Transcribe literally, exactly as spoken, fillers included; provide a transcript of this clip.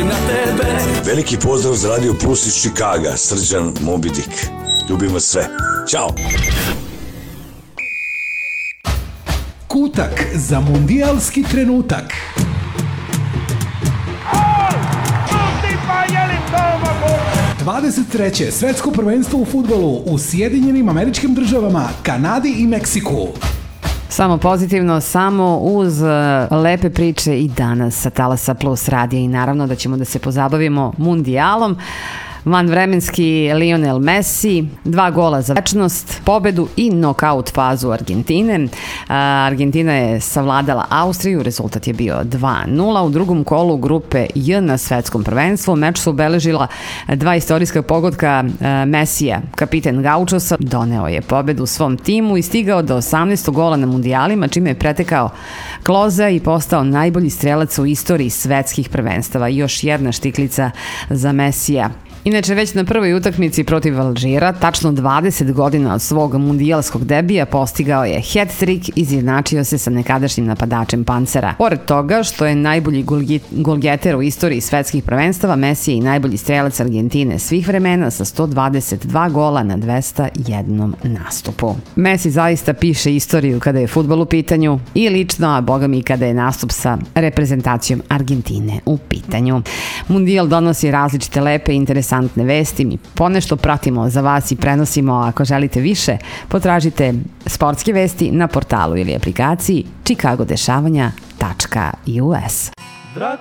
na tebe. Veliki pozdrav za Radio Plus iz Čikaga, Srđan Moby Dick. Ljubim vas sve. Ćao! Kutak za mundijalski trenutak. dvadeset treće svetsko prvenstvo u fudbalu u Sjedinjenim Američkim Državama, Kanadi i Meksiku. Samo pozitivno, samo uz lepe priče i danas sa Talasa Plus radija i naravno da ćemo da se pozabavimo mundijalom. Vanvremenski Lionel Messi, dva gola za večnost, pobedu i nokaut fazu Argentine. Argentina je savladala Austriju, rezultat je bio dva nula. U drugom kolu grupe J na svetskom prvenstvu meč su obeležila dva istorijska pogotka Messija. Kapiten Gaučosa doneo je pobedu svom timu i stigao do osamnaestog gola na mundijalima, čime je pretekao Kloza i postao najbolji strelac u istoriji svetskih prvenstava. Još jedna štiklica za Messija. Inače, već na prvoj utakmici protiv Alžira, tačno dvadeset godina od svog mundijalskog debija, postigao je hat-trick i izjednačio se sa nekadašnjim napadačem Pancera. Pored toga što je najbolji golgeter u istoriji svetskih prvenstava, Messi je i najbolji strelac Argentine svih vremena sa sto dvadeset dva gola na dvesta jedan nastupu. Messi zaista piše istoriju kada je fudbal u pitanju i lično, a boga mi kada je nastup sa reprezentacijom Argentine u pitanju. Mundijal donosi različite lepe i interesantne vesti, mi ponešto pratimo za vas i prenosimo. Ako želite više, potražite sportske vesti na portalu ili aplikaciji čikagodešavanja tačka u es.